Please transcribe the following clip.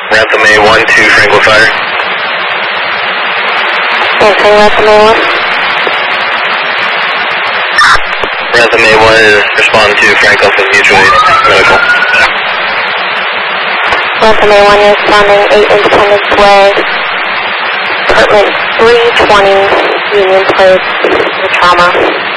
Ransom A1 to Franklin Fire. Answering Ransom A1. Ransom A1 is respond to Franklin with mutual aid medical. Ransom A1 is responding 8 Independence Way, apartment 320, Union Place, trauma.